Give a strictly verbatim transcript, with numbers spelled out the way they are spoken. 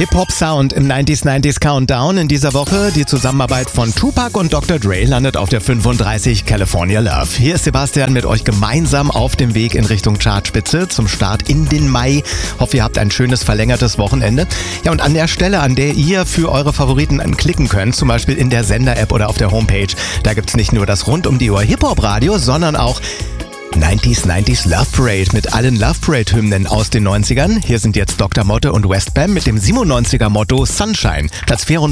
Hip-Hop-Sound im neunziger neunzig Countdown. In dieser Woche die Zusammenarbeit von Tupac und Doktor Dre landet auf der fünfunddreißig California Love. Hier ist Sebastian mit euch gemeinsam auf dem Weg in Richtung Chartspitze zum Start in den Mai. Hoffe, ihr habt ein schönes verlängertes Wochenende. Ja, und an der Stelle, an der ihr für eure Favoriten klicken könnt, zum Beispiel in der Sender-App oder auf der Homepage, da gibt's nicht nur das rund um die Uhr Hip-Hop-Radio, sondern auch neunziger neunzig Love Parade mit allen Love Parade-Hymnen aus den neunzigern. Hier sind jetzt Doktor Motte und West Bam mit dem siebenundneunziger Motto Sunshine. Platz vierundneunzig.